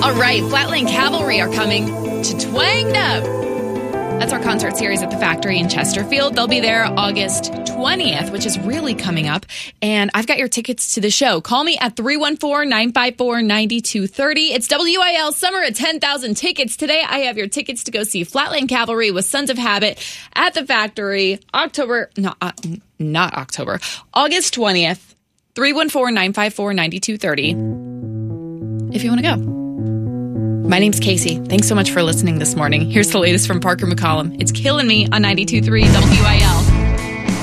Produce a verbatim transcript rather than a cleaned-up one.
All right, Flatland Cavalry are coming to Twanged Up. That's our concert series at the Factory in Chesterfield. They'll be there August twentieth, which is really coming up. And I've got your tickets to the show. Call me at three one four, nine five four, nine two three zero. It's W I L Summer at ten thousand Tickets. Today, I have your tickets to go see Flatland Cavalry with Sons of Habit at the Factory, October, no, uh, not October, August twentieth, three one four, nine five four, nine two three zero. If you want to go. My name's Casey. Thanks so much for listening this morning. Here's the latest from Parker McCollum. It's Killing Me on ninety-two point three W I L.